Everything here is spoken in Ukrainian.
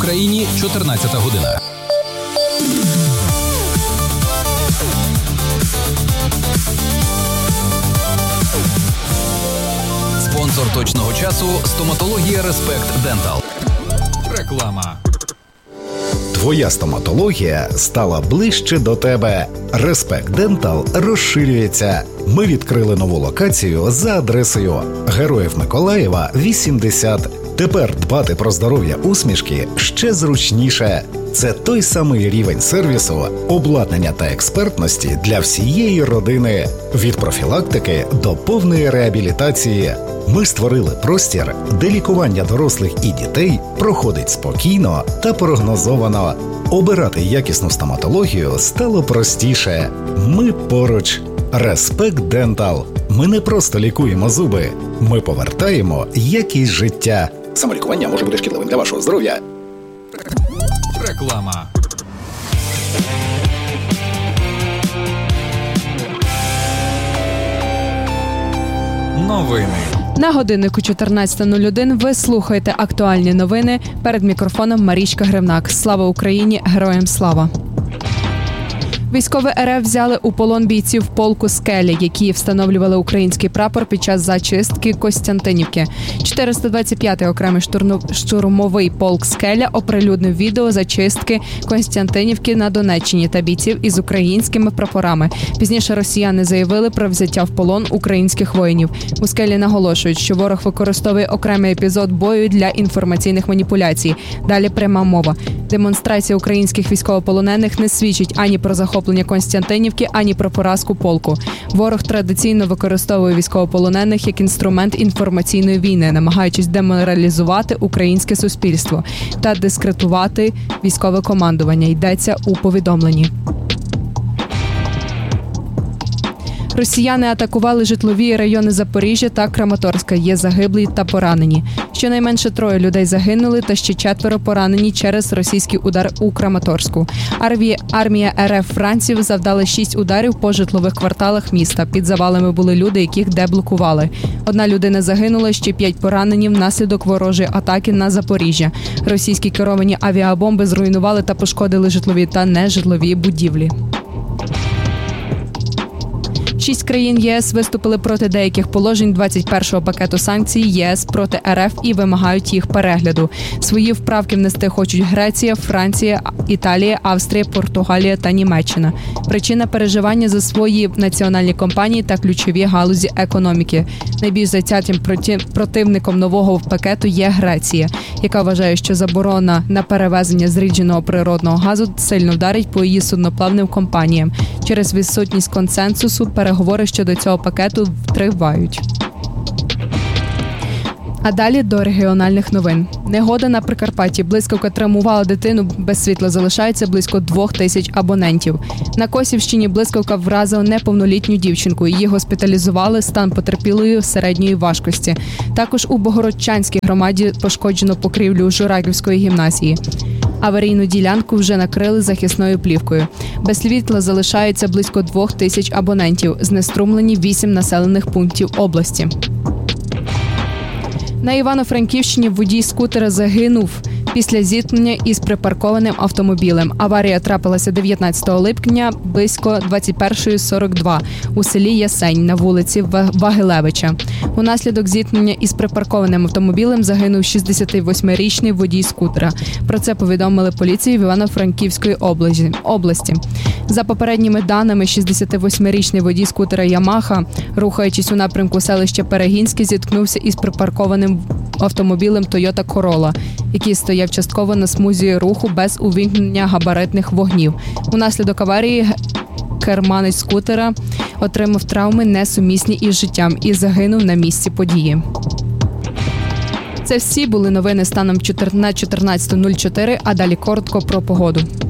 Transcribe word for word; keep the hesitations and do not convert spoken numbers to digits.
Україні чотирнадцята година. Спонсор точного часу – стоматологія Респект Дентал. Реклама. Твоя стоматологія стала ближче до тебе. Респект Дентал розширюється. Ми відкрили нову локацію за адресою Героїв Миколаєва, вісімдесят. Тепер дбати про здоров'я усмішки ще зручніше. Це той самий рівень сервісу, обладнання та експертності для всієї родини. Від профілактики до повної реабілітації. Ми створили простір, де лікування дорослих і дітей проходить спокійно та прогнозовано. Обирати якісну стоматологію стало простіше. Ми поруч. Респект Дентал. Ми не просто лікуємо зуби. Ми повертаємо якість життя. Самолікування може бути шкідливим для вашого здоров'я. Реклама. Новини. На годиннику чотирнадцята нуль один ви слухаєте актуальні новини. Перед мікрофоном Марічка Гривнак. Слава Україні! Героям слава! Військові РФ взяли у полон бійців полку «Скеля», які встановлювали український прапор під час зачистки Костянтинівки. чотириста двадцять п'ятий окремий штурмовий полк «Скеля» оприлюднив відео зачистки Костянтинівки на Донеччині та бійців із українськими прапорами. Пізніше росіяни заявили про взяття в полон українських воїнів. У «Скелі» наголошують, що ворог використовує окремий епізод бою для інформаційних маніпуляцій. Далі пряма мова. Демонстрація українських військовополонених не свідчить ані про захоплення Костянтинівки, ані про поразку полку. Ворог традиційно використовує військовополонених як інструмент інформаційної війни, намагаючись деморалізувати українське суспільство та дискредитувати військове командування, йдеться у повідомленні. Росіяни атакували житлові райони Запоріжжя та Краматорська. Є загиблі та поранені. Щонайменше троє людей загинули та ще четверо поранені через російський удар у Краматорську. Армія, армія РФ Франції завдала шість ударів по житлових кварталах міста. Під завалами були люди, яких деблокували. Одна людина загинула, ще п'ять поранені внаслідок ворожої атаки на Запоріжжя. Російські керовані авіабомби зруйнували та пошкодили житлові та нежитлові будівлі. Шість країн ЄС виступили проти деяких положень двадцять першого пакету санкцій ЄС проти РФ і вимагають їх перегляду. Свої вправки внести хочуть Греція, Франція, Італія, Австрія, Португалія та Німеччина. Причина – переживання за свої національні компанії та ключові галузі економіки. Найбільш затятим противником нового пакету є Греція, яка вважає, що заборона на перевезення зрідженого природного газу сильно вдарить по її судноплавним компаніям. Через відсутність консенсусу переговори щодо цього пакету тривають. А далі до регіональних новин. Негода на Прикарпатті. Блискавка травмувала дитину, без світла залишається близько двох тисяч абонентів. На Косівщині блискавка вразила неповнолітню дівчинку. Її госпіталізували, стан потерпілої середньої важкості. Також у Богородчанській громаді пошкоджено покрівлю Жураківської гімназії. Аварійну ділянку вже накрили захисною плівкою. Без світла залишається близько двох тисяч абонентів. Знеструмлені вісім населених пунктів області. На Івано-Франківщині водій скутера загинув після зіткнення із припаркованим автомобілем. Аварія трапилася дев'ятнадцятого липня близько двадцять перша сорок два у селі Ясень на вулиці Вагилевича. Унаслідок зіткнення із припаркованим автомобілем загинув шістдесятивосьмирічний водій скутера. Про це повідомили поліції в Івано-Франківської області. За попередніми даними, шістдесятивосьмирічний водій скутера «Ямаха», рухаючись у напрямку селища Перегінське, зіткнувся із припаркованим автомобілем «Тойота Королла», який стояв частково на смузі руху без увімкнення габаритних вогнів. Унаслідок аварії керманець скутера отримав травми, несумісні із життям, і загинув на місці події. Це всі були новини станом на чотирнадцяту нуль чотири, а далі коротко про погоду.